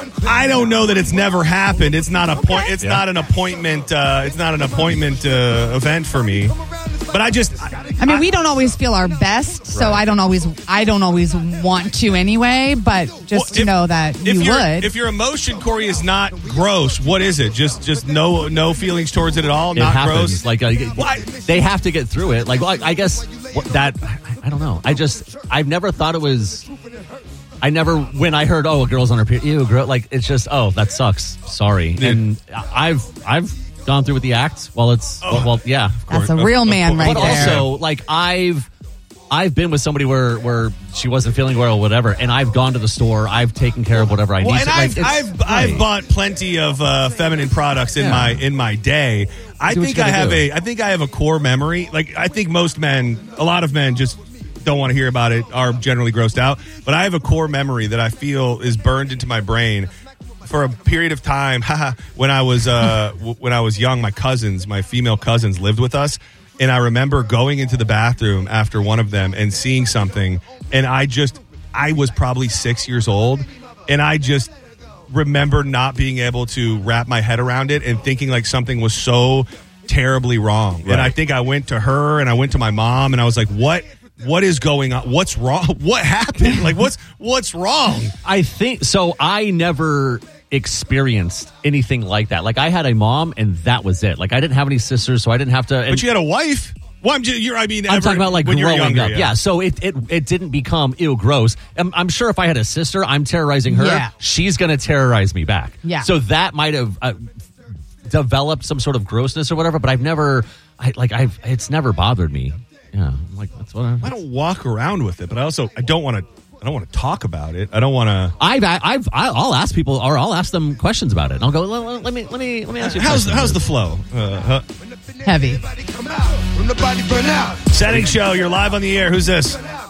I don't know that it's never happened. It's not a point. It's not an appointment. It's not an appointment event for me. But I mean, we don't always feel our best, so I don't always want to anyway. But just to know that you would. If your emotion, Corey, is not gross, what is it? Just no feelings towards it at all. Not happens. gross. Like they have to get through it. Like, well, I guess that I don't know. I've never thought it was. When I heard, a girl's on her period, ew, girl, like it's just, that sucks. Sorry, and I've gone through with the act. Well, yeah, that's a real man right there. But also, like I've been with somebody where she wasn't feeling well or whatever, and I've gone to the store. I've taken care of whatever I need. And I've bought plenty of feminine products in my day. I think I have a core memory. Like I think a lot of men just don't want to hear about it, are generally grossed out. But I have a core memory that I feel is burned into my brain. For a period of time, when I was young, my female cousins lived with us, and I remember going into the bathroom after one of them and seeing something, and I was probably 6 years old, and I just remember not being able to wrap my head around it and thinking like something was so terribly wrong. Right. And I think I went to her and I went to my mom, and I was like, What is going on? What's wrong? What happened? Like, what's wrong? I think so. I never experienced anything like that. Like, I had a mom, and that was it. Like, I didn't have any sisters, so I didn't have to. But you had a wife. Well, I'm talking about like when growing younger, up. Yeah. So it didn't become gross. I'm sure if I had a sister, I'm terrorizing her. Yeah. She's going to terrorize me back. Yeah. So that might have developed some sort of grossness or whatever. But it's never bothered me. Yeah, I'm like that's what I don't walk around with it, but I don't want to talk about it. I don't want to. I'll ask people, or I'll ask them questions about it. And I'll go. Let me ask you. How's the flow? Heavy. Setting show. You're live on the air. Who's this?